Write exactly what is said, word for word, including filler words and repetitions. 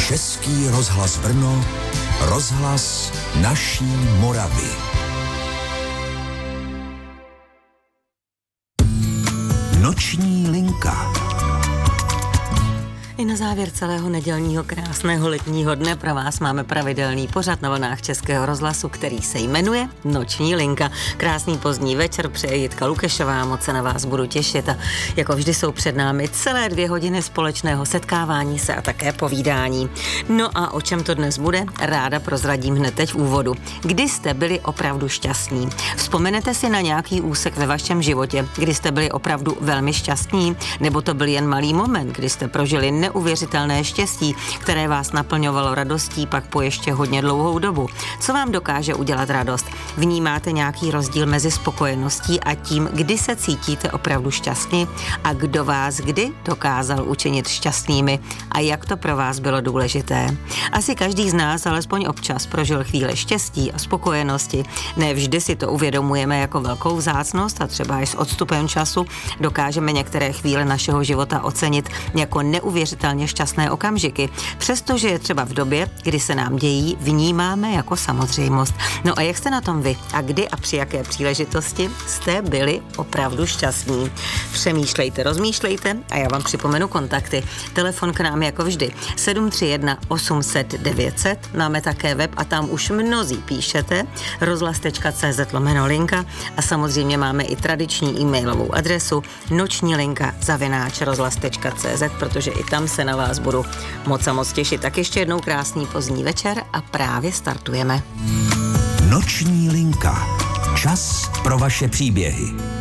Český rozhlas Brno, rozhlas naší Moravy. Noční linka. I na závěr celého nedělního krásného letního dne pro vás máme pravidelný pořad na vlnách Českého rozhlasu, který se jmenuje Noční linka. Krásný pozdní večer přeje Jitka Lukešová, moc se na vás budu těšit a jako vždy jsou před námi celé dvě hodiny společného setkávání se a také povídání. No a o čem to dnes bude? Ráda prozradím hned teď v úvodu. Kdy jste byli opravdu šťastní? Vzpomenete si na nějaký úsek ve vašem životě, kdy jste byli opravdu velmi šťastní? Nebo to byl jen malý moment, kdy jste prožili neuvěřitelné štěstí, které vás naplňovalo radostí pak po ještě hodně dlouhou dobu. Co vám dokáže udělat radost? Vnímáte nějaký rozdíl mezi spokojeností a tím, kdy se cítíte opravdu šťastní a kdo vás kdy dokázal učinit šťastnými a jak to pro vás bylo důležité? Asi každý z nás alespoň občas prožil chvíle štěstí a spokojenosti. Ne vždy si to uvědomujeme jako velkou vzácnost a třeba i s odstupem času dokážeme některé chvíle našeho života ocenit jako neuvěřitelné šťastné okamžiky. Přestože je třeba v době, kdy se nám dějí, vnímáme jako samozřejmost. No a jak jste na tom vy? A kdy a při jaké příležitosti jste byli opravdu šťastní? Přemýšlejte, rozmýšlejte a já vám připomenu kontakty. Telefon k nám jako vždy sedm tři jedna osm set devět set. Máme také web a tam už mnozí píšete rozhlas tečka cé zet lomeno linka a samozřejmě máme i tradiční e-mailovou adresu noční linka zavináč rozhlas tečka cé zet, protože i tam se na vás budu moc a moc těšit. Tak ještě jednou krásný pozdní večer a právě startujeme. Noční linka. Čas pro vaše příběhy.